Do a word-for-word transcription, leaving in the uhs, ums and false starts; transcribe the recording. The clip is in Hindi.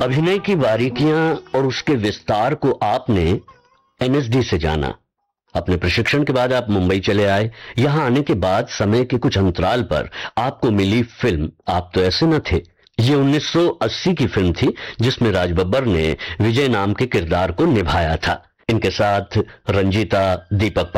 अभिनय की बारीकियां और उसके विस्तार को आपने एनएसडी से जाना। अपने प्रशिक्षण के बाद आप मुंबई चले आए। यहां आने के बाद समय के कुछ अंतराल पर आपको मिली फिल्म आप तो ऐसे न थे। ये उन्नीस सौ अस्सी की फिल्म थी जिसमें राज बब्बर ने विजय नाम के किरदार को निभाया था। इनके साथ रंजीता, दीपक